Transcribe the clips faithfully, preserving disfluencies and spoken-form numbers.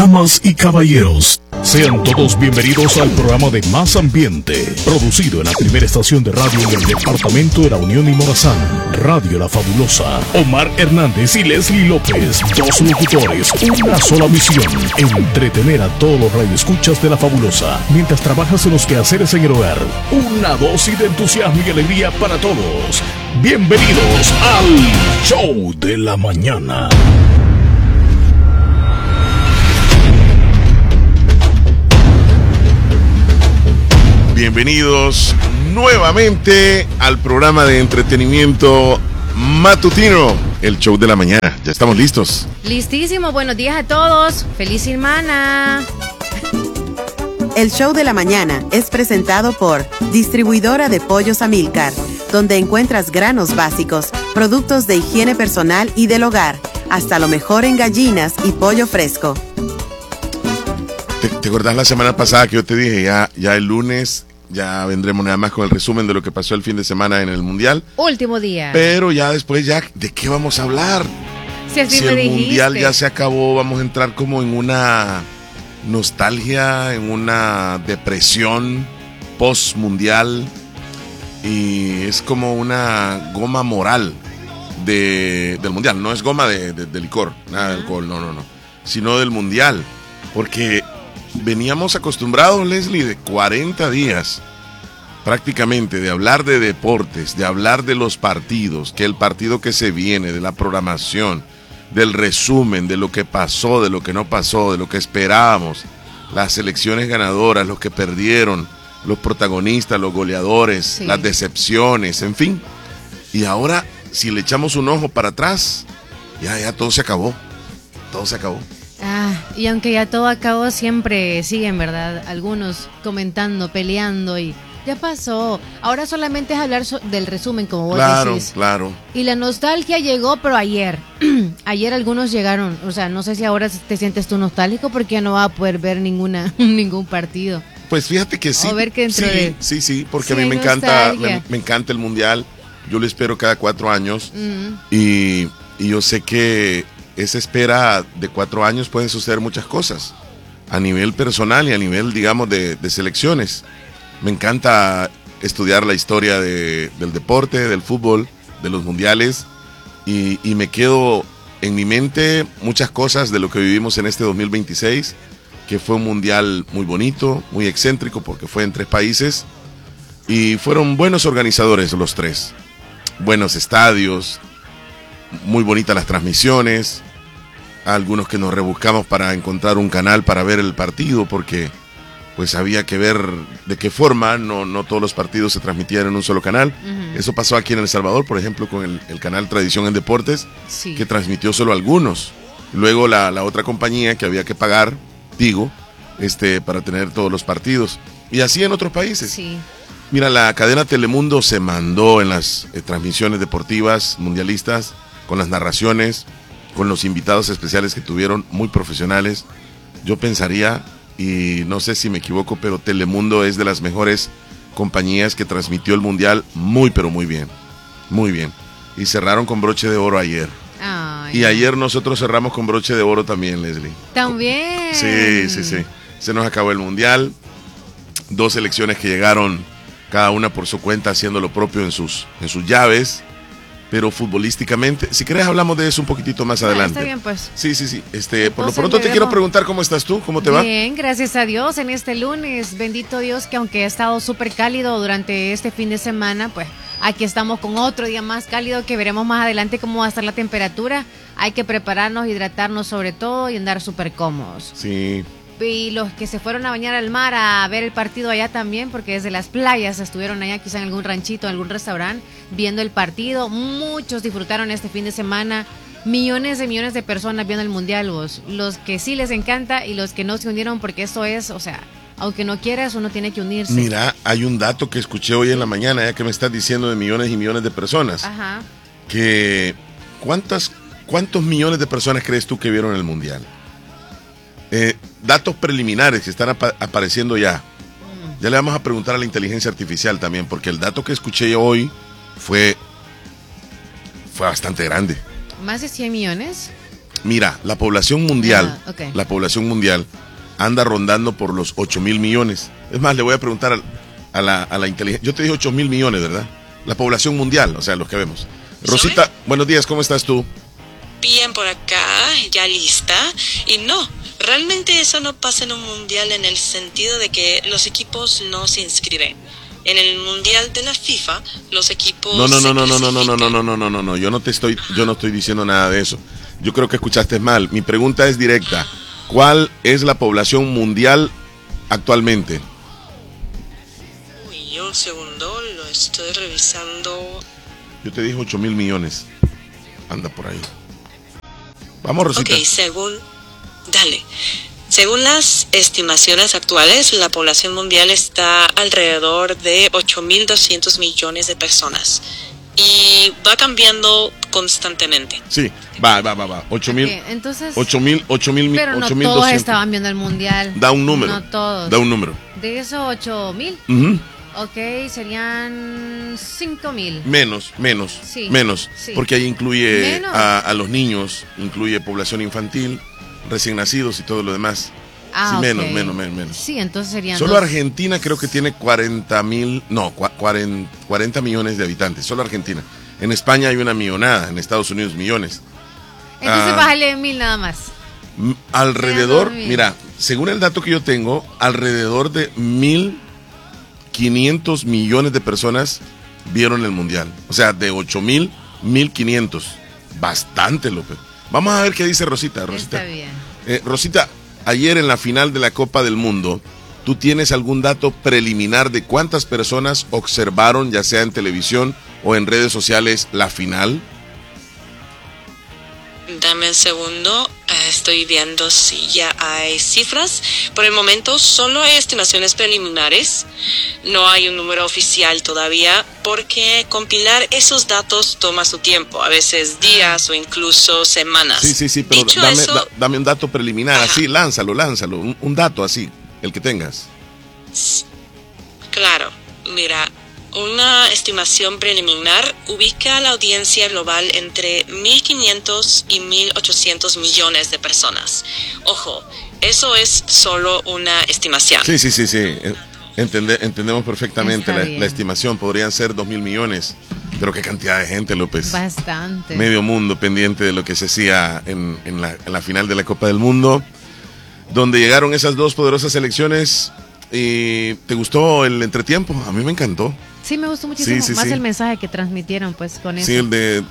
Damas y caballeros, sean todos bienvenidos al programa de Más Ambiente, producido en la primera estación de radio en el departamento de La Unión y Morazán, Radio La Fabulosa. Omar Hernández y Leslie López, dos locutores, una sola misión: entretener a todos los radioescuchas de La Fabulosa mientras trabajas en los quehaceres en el hogar. Una dosis de entusiasmo y alegría para todos. Bienvenidos al Show de la Mañana. Bienvenidos nuevamente al programa de entretenimiento matutino, el Show de la Mañana. Ya estamos listos. Listísimo, buenos días a todos. Feliz semana. El Show de la Mañana es presentado por Distribuidora de Pollos Amilcar, donde encuentras granos básicos, productos de higiene personal y del hogar, hasta lo mejor en gallinas y pollo fresco. ¿Te, te acordás la semana pasada que yo te dije, ya, ya el lunes ya vendremos nada más con el resumen de lo que pasó el fin de semana en el Mundial? Último día. Pero ya después, ya, ¿de qué vamos a hablar? Si, así si me el dijiste. Mundial ya se acabó, vamos a entrar como en una nostalgia, en una depresión post-mundial, y es como una goma moral de, del Mundial. No es goma de, de, de licor, nada de alcohol, no, no, no, sino del Mundial, porque veníamos acostumbrados, Leslie, de cuarenta días prácticamente de hablar de deportes, de hablar de los partidos, que el partido que se viene, de la programación, del resumen, de lo que pasó, de lo que no pasó, de lo que esperábamos, las selecciones ganadoras, los que perdieron, los protagonistas, los goleadores, sí, las decepciones, en fin. Y ahora, si le echamos un ojo para atrás, ya, ya todo se acabó, todo se acabó. Ah, y aunque ya todo acabó, siempre siguen, ¿verdad? Algunos comentando, peleando y ya pasó. Ahora solamente es hablar so- del resumen, como vos claro, decís. Claro, claro. Y la nostalgia llegó, pero ayer. Ayer algunos llegaron. O sea, no sé si ahora te sientes tú nostálgico porque ya no vas a poder ver ninguna ningún partido. Pues fíjate que sí. O ver que dentro sí, de... sí, sí, porque sí, a mí me encanta, nostalgia. me, me encanta el Mundial. Yo lo espero cada cuatro años. Mm. Y, y yo sé que esa espera de cuatro años pueden suceder muchas cosas a nivel personal y a nivel, digamos, de, de selecciones. Me encanta estudiar la historia de, del deporte, del fútbol, de los mundiales, y, y me quedo en mi mente muchas cosas de lo que vivimos en este dos mil veintiséis, que fue un mundial muy bonito, muy excéntrico, porque fue en tres países, y fueron buenos organizadores los tres, buenos estadios, muy bonitas las transmisiones, algunos que nos rebuscamos para encontrar un canal para ver el partido, porque pues había que ver de qué forma, no, no todos los partidos se transmitían en un solo canal. Uh-huh. Eso pasó aquí en El Salvador, por ejemplo, con el, el canal Tradición en Deportes, sí, que transmitió solo algunos. Luego la, la otra compañía que había que pagar, Tigo, este, para tener todos los partidos. Y así en otros países. Sí. Mira, la cadena Telemundo se mandó en las eh, transmisiones deportivas mundialistas, con las narraciones, con los invitados especiales que tuvieron, muy profesionales. Yo pensaría, y no sé si me equivoco, pero Telemundo es de las mejores compañías que transmitió el Mundial muy, pero muy bien, muy bien. Y cerraron con broche de oro ayer. Ay. Y ayer nosotros cerramos con broche de oro también, Leslie. También. Sí, sí, sí. Se nos acabó el Mundial. Dos selecciones que llegaron cada una por su cuenta haciendo lo propio en sus, en sus llaves. Pero futbolísticamente, si querés hablamos de eso un poquitito más adelante. Ah, está bien, pues. Sí, sí, sí. Este, por lo Entonces, pronto te debemos... quiero preguntar cómo estás tú, cómo te va. Bien, gracias a Dios en este lunes. Bendito Dios que aunque ha estado súper cálido durante este fin de semana, pues aquí estamos con otro día más cálido que veremos más adelante cómo va a estar la temperatura. Hay que prepararnos, hidratarnos sobre todo y andar súper cómodos. Sí. Y los que se fueron a bañar al mar a ver el partido allá también, porque desde las playas estuvieron allá quizá en algún ranchito, en algún restaurante, viendo el partido. Muchos disfrutaron este fin de semana. Millones de millones de personas viendo el Mundial, vos. Los que sí les encanta y los que no se unieron, porque eso es, o sea, aunque no quieras, uno tiene que unirse. Mira, hay un dato que escuché hoy en la mañana, ya que me estás diciendo de millones y millones de personas. Ajá. Que, ¿cuántas, ¿cuántos millones de personas crees tú que vieron el Mundial? Eh, datos preliminares que están ap- apareciendo ya. Mm. Ya le vamos a preguntar a la inteligencia artificial también, porque el dato que escuché hoy fue, fue bastante grande. ¿Más de cien millones? Mira, la población mundial, Ah, okay. la población mundial anda rondando por los ocho mil millones. Es más, le voy a preguntar a, a la, a la inteligencia. Yo te dije ocho mil millones, ¿verdad? La población mundial, o sea, los que vemos. Rosita, ¿Soy? buenos días, ¿cómo estás tú? Bien por acá, ya lista. Y no, realmente eso no pasa en un mundial en el sentido de que los equipos no se inscriben. En el mundial de la FIFA, los equipos No, no, se no, no, no, no, no, no, clasifican. no, no, no, no, no. Yo no te estoy, yo no estoy diciendo nada de eso. Yo creo que escuchaste mal. Mi pregunta es directa. ¿Cuál es la población mundial actualmente? Uy, un segundo, lo estoy revisando. Yo te dije ocho mil millones. Anda por ahí. Vamos, Rosita. Ok, según... Dale. Según las estimaciones actuales, la población mundial está alrededor de ocho mil doscientos millones de personas. Y va cambiando constantemente. Sí, va, va, va, va. ocho mil. Ok, entonces, ocho mil, ocho mil, pero no ocho mil todos doscientos. estaban viendo el mundial. Da un número. No todos. Da un número. De esos ocho mil, Ujú. ok, serían cinco mil. Menos, menos, Sí, menos. sí. Porque ahí incluye Menos. a, a los niños, incluye población infantil, recién nacidos y todo lo demás. Ah, sí, ok. menos, menos, menos, menos. Sí, entonces serían Solo dos. Argentina creo que tiene cuarenta mil, no, cua- cuarenta, cuarenta millones de habitantes. Solo Argentina. En España hay una millonada, en Estados Unidos millones. Entonces Ah. bájale mil nada más. M- Alrededor, Quedan mil. mira, según el dato que yo tengo, alrededor de mil quinientos millones de personas vieron el mundial. O sea, de ocho mil, mil quinientos. Bastante, López. Vamos a ver qué dice Rosita. Rosita, Está bien. Eh, Rosita, ayer en la final de la Copa del Mundo, ¿tú tienes algún dato preliminar de cuántas personas observaron, ya sea en televisión o en redes sociales, la final? Dame un segundo, eh, estoy viendo si ya hay cifras. Por el momento solo hay estimaciones preliminares, no hay un número oficial todavía, porque compilar esos datos toma su tiempo, a veces días o incluso semanas. Sí, sí, sí, pero Dicho dame, eso, da- dame un dato preliminar, Ajá. así, lánzalo, lánzalo, un, un dato así, el que tengas. claro, mira, una estimación preliminar ubica a la audiencia global entre mil quinientos y mil ochocientos millones de personas. Ojo, eso es solo una estimación. Sí, sí, sí, sí, eh, entende- entendemos perfectamente Está la, bien. la estimación, podrían ser dos mil millones, pero qué cantidad de gente, López. Bastante. Medio mundo pendiente de lo que se hacía en, en la, en la final de la Copa del Mundo, donde llegaron esas dos poderosas selecciones. ¿Y te gustó el entretiempo? A mí me encantó. Sí, me gustó muchísimo. Sí, sí, más sí. el mensaje que transmitieron, pues, con eso. Sí, el de,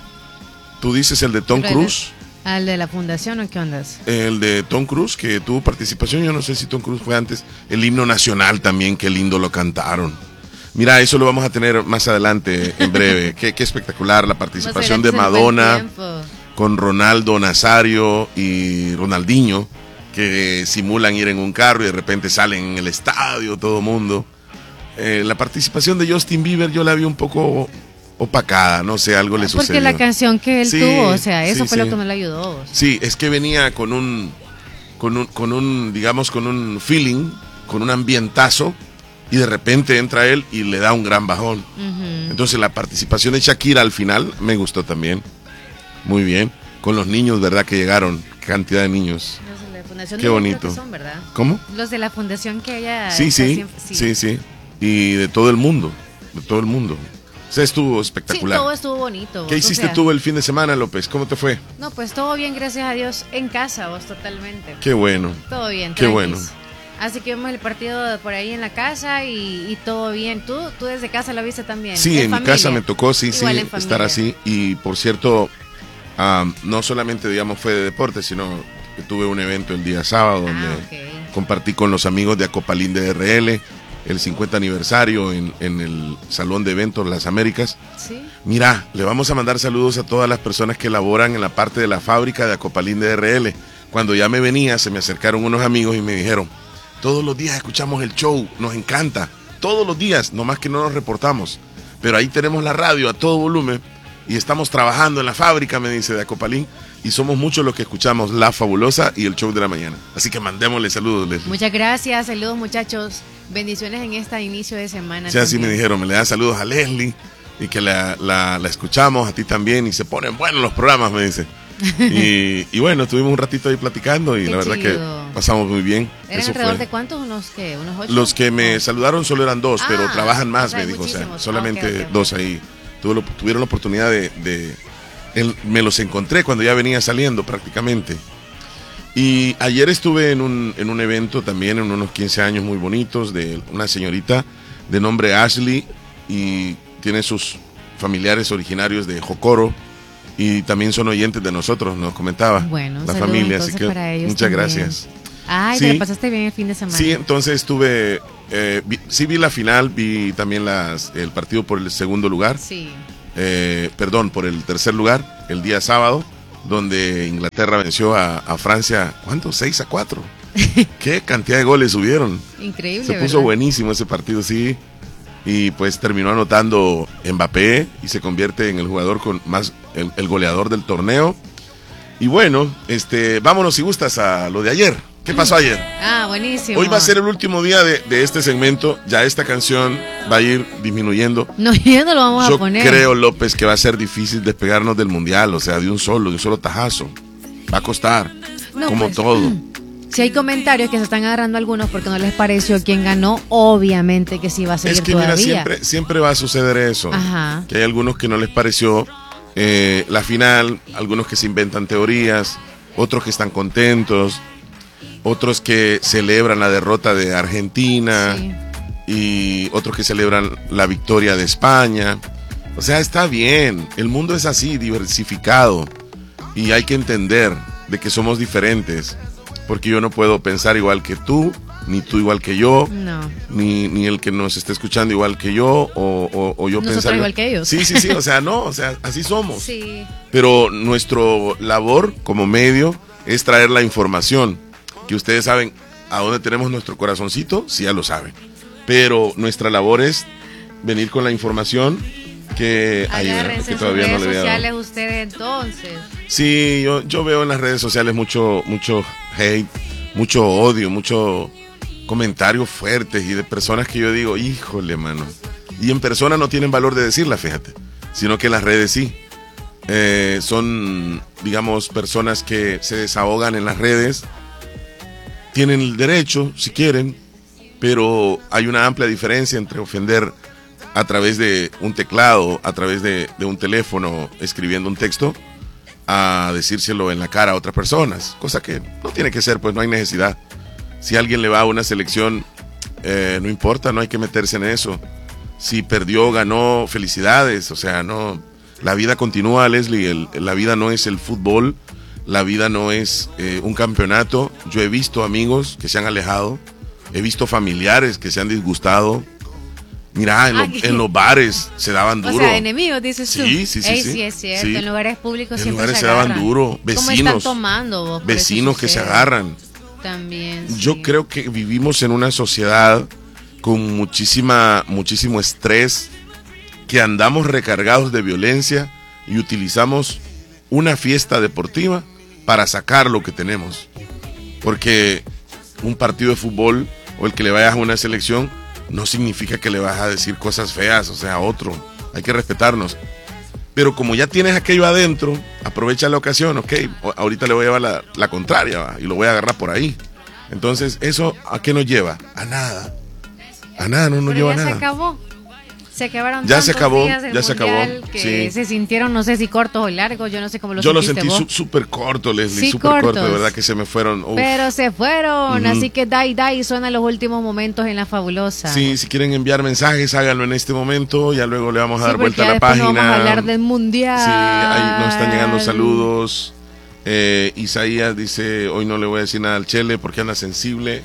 tú dices el de Tom Pero el- Cruise, ¿Al de la fundación o qué ondas? el de Tom Cruise, que tuvo participación, yo no sé si Tom Cruise fue antes, el himno nacional también, qué lindo lo cantaron. Mira, eso lo vamos a tener más adelante, en breve. qué, qué espectacular la participación de Más adelante se nos va el Madonna tiempo. con Ronaldo Nazario y Ronaldinho, que simulan ir en un carro y de repente salen en el estadio, todo mundo. Eh, la participación de Justin Bieber yo la vi un poco opacada, no sé, algo le Porque sucedió. la canción que él Sí, tuvo, o sea, eso sí, fue sí. lo que no le ayudó. Sí, es que venía con un, con un, con un, digamos, con un feeling, con un ambientazo, y de repente entra él y le da un gran bajón. Ujú. Entonces la participación de Shakira al final me gustó también. Muy bien. Con los niños, ¿verdad? Que llegaron. Cantidad de niños. Los de la fundación Qué de ella bonito. creo que son, ¿verdad? ¿Cómo? Los de la fundación que ella... Sí, está sí, siempre- sí, sí. Y de todo el mundo. De todo el mundo. O sea, estuvo Sí, espectacular. todo estuvo bonito. ¿Qué o hiciste sea, tú el fin de semana, López? ¿Cómo te fue? No, pues todo bien, gracias a Dios. En casa, vos, totalmente. Qué bueno. Todo bien, Qué tranquis. bueno. Así que vimos el partido por ahí en la casa y, y todo bien. ¿Tú tú desde casa lo viste también? Sí, ¿En en mi familia? casa me tocó, sí, Igual sí, en familia. estar así. Y por cierto, ah, no solamente, digamos, fue de deporte, sino que tuve un evento el día sábado donde Ah, ok. compartí con los amigos de Acopalín de R L el cincuenta aniversario en, en el Salón de Eventos Las Américas. Sí. Mira, le vamos a mandar saludos a todas las personas que laboran en la parte de la fábrica de Acopalín de R L. Cuando ya me venía, se me acercaron unos amigos y me dijeron, todos los días escuchamos el show, nos encanta, todos los días, nomás que no nos reportamos. Pero ahí tenemos la radio a todo volumen y estamos trabajando en la fábrica, me dice, de Acopalín, y somos muchos los que escuchamos La Fabulosa y el show de la mañana. Así que mandémosle saludos, Leslie. Muchas gracias, saludos muchachos. Bendiciones en este inicio de semana. Sí, así me también. dijeron, me le dan saludos a Leslie y que la, la, la escuchamos, a ti también, y se ponen buenos los programas, me dice. y, y bueno, estuvimos un ratito ahí platicando y Qué la verdad chido. que pasamos muy bien. ¿Eran Eso alrededor fue. de cuántos? ¿Unos qué? ¿Unos ocho? Los que me Oh. saludaron solo eran dos, Ah, pero trabajan más, o sea, me dijo. O sea, muchísimos. solamente Ah, ok, ok, dos ok. ahí. Tuve lo- tuvieron la oportunidad de... de el- me los encontré cuando ya venía saliendo prácticamente. Y ayer estuve en un, en un evento también, en unos quince años muy bonitos, de una señorita de nombre Ashley y tiene sus familiares originarios de Jocoro y también son oyentes de nosotros, nos comentaba Bueno, la saludos familia, así entonces que para ellos muchas también. gracias. Ay, Sí. te la pasaste bien el fin de semana. Sí, entonces estuve, eh, vi- sí vi la final, vi también las, el partido por el segundo lugar, Sí. eh, perdón, por el tercer lugar, el día sábado, donde Inglaterra venció a, a Francia, ¿cuánto? seis a cuatro. ¿Qué cantidad de goles subieron? Increíble, Se puso ¿verdad? buenísimo ese partido, sí. Y pues terminó anotando Mbappé y se convierte en el jugador con más, el, el goleador del torneo. Y bueno, este, vámonos si gustas a lo de ayer. ¿Qué pasó ayer? Ah, buenísimo. Hoy va a ser el último día de, de este segmento. Ya esta canción va a ir disminuyendo. No, ya no lo vamos Yo a poner. creo, López, que va a ser difícil despegarnos del mundial, o sea, de un solo, de un solo tajazo. Va a costar, No, como pues, todo. Si hay comentarios que se están agarrando algunos porque no les pareció quién ganó, obviamente que sí va a seguir Es que todavía. mira, siempre, siempre va a suceder eso. Ajá. Que hay algunos que no les pareció eh, la final, algunos que se inventan teorías, otros que están contentos, otros que celebran la derrota de Argentina Sí. y otros que celebran la victoria de España. O sea, está bien, el mundo es así, diversificado, y hay que entender de que somos diferentes, porque yo no puedo pensar igual que tú, ni tú igual que yo, No. ni, ni el que nos esté escuchando igual que yo, o, o, o yo Nosotros pensar igual que ellos. Sí, sí, sí, o sea, no, o sea, así somos. Sí. Pero nuestro labor como medio es traer la información, que ustedes saben a dónde tenemos nuestro corazoncito, sí, ya lo saben. Pero nuestra labor es venir con la información que, ay, Agárrense que en sus todavía no redes le había dado. sociales ustedes entonces. Sí, yo, yo veo en las redes sociales mucho, mucho hate, mucho odio, mucho comentarios fuertes y de personas que yo digo, híjole, mano. Y en persona no tienen valor de decirla, fíjate, sino que en las redes sí. Eh, son, digamos, personas que se desahogan en las redes, tienen el derecho, si quieren, pero hay una amplia diferencia entre ofender a través de un teclado, a través de, de un teléfono, escribiendo un texto, a decírselo en la cara a otras personas, cosa que no tiene que ser, pues no hay necesidad. Si alguien le va a una selección, eh, no importa, no hay que meterse en eso. Si perdió, ganó, felicidades, o sea, no, la vida continúa, Leslie, el, la vida no es el fútbol, la vida no es eh, un campeonato. Yo he visto amigos que se han alejado, he visto familiares que se han disgustado. Mira, en, lo- Ay. en los bares se daban O duro. sea, enemigos, dices tú. Sí, sí, sí, Ey, sí. sí, es cierto. Sí. En lugares públicos En siempre lugares se se daban agarran. duro, ¿Cómo están vecinos, tomando vos? Por vecinos eso que se sucede. agarran. También, sí. Yo creo que vivimos en una sociedad con muchísima, muchísimo estrés, que andamos recargados de violencia y utilizamos una fiesta deportiva para sacar lo que tenemos. Porque un partido de fútbol o el que le vayas a una selección no significa que le vas a decir cosas feas, o sea, a otro. Hay que respetarnos. Pero como ya tienes aquello adentro, aprovecha la ocasión, ok, ahorita le voy a llevar la, la contraria, ¿va? Y lo voy a agarrar por ahí. Entonces, ¿eso a qué nos lleva? A nada. A nada, no nos Pero lleva a ya se nada. acabó. Se acabaron Ya se tantos acabó, días del ya se acabó, mundial que sí. se sintieron, no sé si cortos o largos, yo no sé cómo lo Yo lo sentiste sentí vos. su- súper corto, Leslie, Sí, súper corto, de cortos. verdad que se me fueron. Uf. Pero se fueron, Ujú. así que dai, dai, suenan los últimos momentos en La Fabulosa. Sí, si quieren enviar mensajes, háganlo en este momento, ya luego le vamos a Sí, dar porque vuelta a ya la después no página. vamos a hablar del mundial. Sí, ahí nos están llegando saludos. Eh, Isaías dice, hoy no le voy a decir nada al Chele porque anda sensible.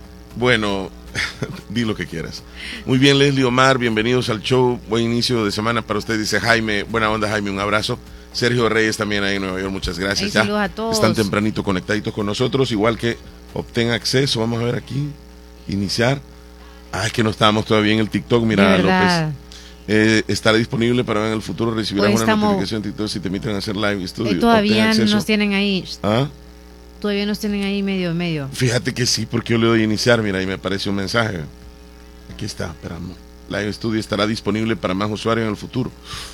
Bueno, di lo que quieras. Muy bien, Leslie, Omar, bienvenidos al show. Buen inicio de semana para usted, dice Jaime. Buena onda, Jaime, un abrazo. Sergio Reyes también ahí en Nueva York, muchas gracias. Ahí Ya saludos a todos. están tempranito conectaditos con nosotros, igual que obtén acceso. Vamos a ver aquí, iniciar. Ah, es que no estábamos todavía en el TikTok, mira, De verdad. López. Eh, estará disponible para ver en el futuro. Recibirás Hoy una estamos- notificación de TikTok si te emiten a hacer live studio. Y todavía Obtén acceso. nos tienen ahí, ¿Ah? todavía nos tienen ahí medio, medio. Fíjate que sí, porque yo le doy a iniciar, mira, y me aparece un mensaje. Aquí está, esperamos. Live Studio estará disponible para más usuarios en el futuro.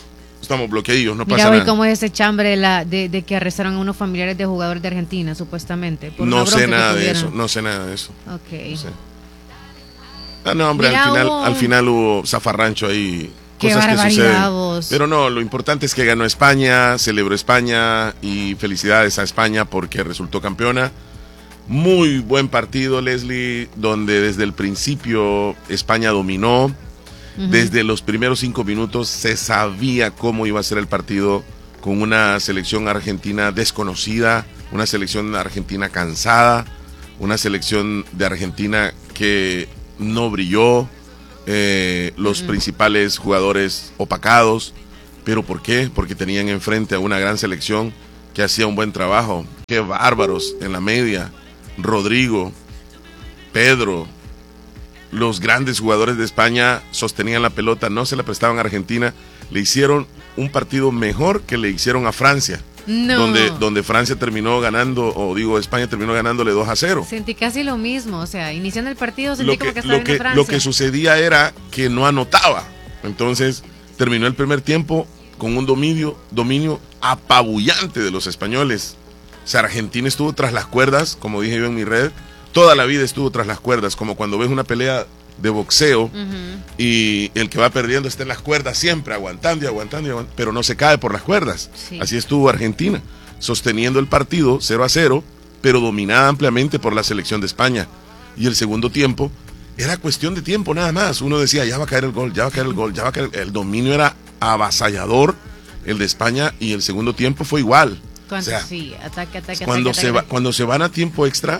estamos bloqueadillos, no Mira, pasa hoy nada. cómo es ese chambre de, la, de, de que arrestaron a unos familiares de jugadores de Argentina, supuestamente. Por No una bronca sé que nada de tuvieron. eso, no sé nada de eso. Ok. No sé. Ah, no, hombre, Mira, al final, hubo- al final hubo zafarrancho ahí. Qué Cosas que barbaridad, suceden. vos. Pero no, lo importante es que ganó España, celebró España y felicidades a España porque resultó campeona. Muy buen partido, Leslie, donde desde el principio España dominó. Uh-huh. Desde los primeros cinco minutos se sabía cómo iba a ser el partido con una selección argentina desconocida, una selección argentina cansada, una selección de Argentina que no brilló. Eh, los uh-huh. principales jugadores opacados. ¿Pero por qué? Porque tenían enfrente a una gran selección que hacía un buen trabajo. Qué bárbaros en la media. Rodrigo, Pedro, los grandes jugadores de España sostenían la pelota, no se la prestaban a Argentina. Le hicieron un partido mejor que le hicieron a Francia. No. Donde, donde Francia terminó ganando, o digo, España terminó ganándole dos a cero. Sentí casi lo mismo, o sea, iniciando el partido sentí Lo que, como que estaba lo, que, viendo Francia. lo que sucedía era que no anotaba. Entonces terminó el primer tiempo con un dominio, dominio apabullante de los españoles. O sea, Argentina estuvo tras las cuerdas, como dije yo en mi red, toda la vida estuvo tras las cuerdas, como cuando ves una pelea de boxeo uh-huh. y el que va perdiendo está en las cuerdas siempre, aguantando y aguantando, y aguantando, pero no se cae por las cuerdas. Sí. Así estuvo Argentina, sosteniendo el partido cero a cero, pero dominada ampliamente por la selección de España. Y el segundo tiempo era cuestión de tiempo nada más. Uno decía, ya va a caer el gol, ya va a caer el gol, ya va a caer el, el dominio era avasallador, el de España, y el segundo tiempo fue igual. O sea, sí, ataque, ataque, cuando ataque, se ataque. va, cuando se van a tiempo extra,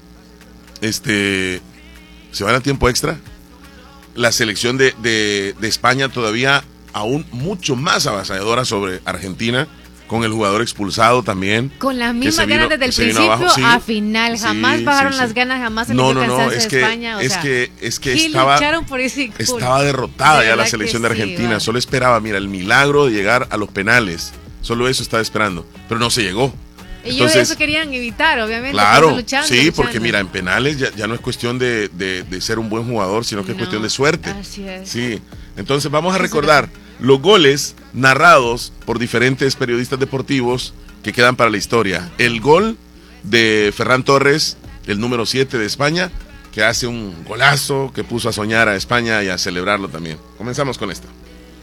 este se van a tiempo extra, la selección de, de, de España todavía aún mucho más avasalladora sobre Argentina, con el jugador expulsado también. Con las mismas ganas desde el principio sí, a final, jamás sí, bajaron sí, sí. las ganas, jamás se no, les dio no, cansancio no, es de que, España. O es sea, que, es que estaba, por ese estaba derrotada de ya la selección de Argentina, sí, solo esperaba, mira, el milagro de llegar a los penales, solo eso estaba esperando, pero no se llegó. Ellos Entonces, eso querían evitar, obviamente. Claro, luchando, sí, luchando. porque mira, en penales ya, ya no es cuestión de, de, de ser un buen jugador, sino que no, es cuestión de suerte. Así es. Sí, entonces vamos a recordar los goles narrados por diferentes periodistas deportivos que quedan para la historia. El gol de Ferran Torres, el número siete de España, que hace un golazo que puso a soñar a España y a celebrarlo también. Comenzamos con esto.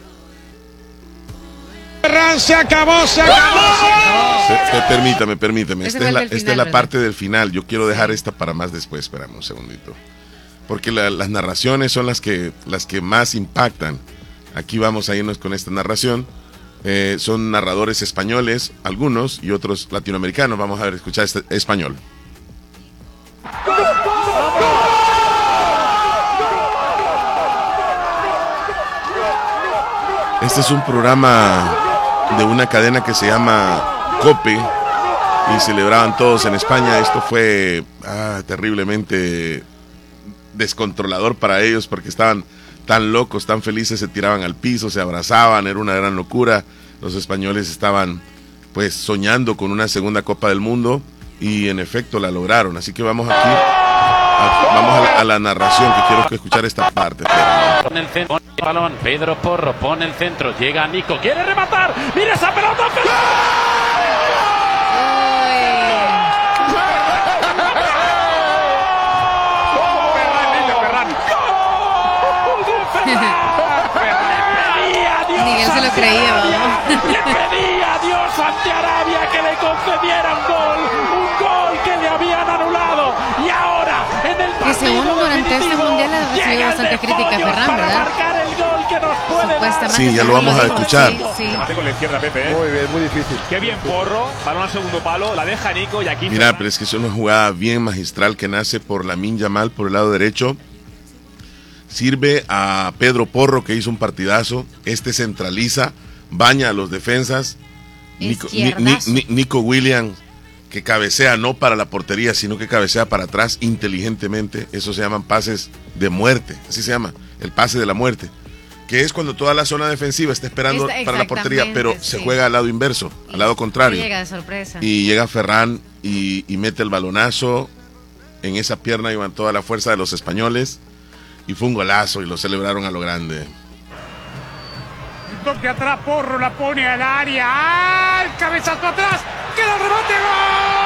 Ferran, se acabó, se acabó. Se, se, permítame, permítame. Esta es la, esta final, es la ¿verdad? parte del final. Yo quiero dejar esta para más después. Espérame un segundito. Porque la, las narraciones son las que, las que más impactan. Aquí vamos a irnos con esta narración. Eh, son narradores españoles, algunos, y otros latinoamericanos. Vamos a ver, escuchar este español. Este es un programa de una cadena que se llama COPE y celebraban todos en España. Esto fue ah, terriblemente descontrolador para ellos porque estaban tan locos, tan felices, se tiraban al piso, se abrazaban, era una gran locura. Los españoles estaban pues soñando con una segunda Copa del Mundo y en efecto la lograron. Así que vamos aquí, a, vamos a la, a la narración, que quiero que escuchar esta parte. Pone el centro, pone el balón, Pedro Porro pone el centro, llega Nico, quiere rematar, mira esa pelota. Miguel se lo creía, vamos. Le pedía a Dios ante Arabia que le concediera un gol, un gol que le habían anulado. Y ahora, en el que según durante este mundial ha recibido bastante crítica a Ferran, ¿verdad? Supuestamente. Sí, ya lo vamos a escuchar. Sí, sí. Con la izquierda, Pepe. Muy bien, muy difícil. Qué bien Porro, balón al segundo palo, la deja Nico y aquí. Mira, pero es que es una jugada bien magistral que nace por Lamine Yamal por el lado derecho. Sirve a Pedro Porro, que hizo un partidazo. Este centraliza, baña a los defensas. Nico, ni, ni, ni, Nico Williams, que cabecea no para la portería, sino que cabecea para atrás inteligentemente. Eso se llaman pases de muerte, así se llama, el pase de la muerte. Que es cuando toda la zona defensiva está esperando Esta, para la portería, pero sí. se juega al lado inverso, y, al lado contrario. Y llega de sorpresa. Y llega Ferran y, y mete el balonazo. En esa pierna iban toda la fuerza de los españoles. Y fue un golazo y lo celebraron a lo grande. toque atrás, Porro la pone al área. ¡Al cabezazo atrás! ¡Queda el remate! ¡Gol!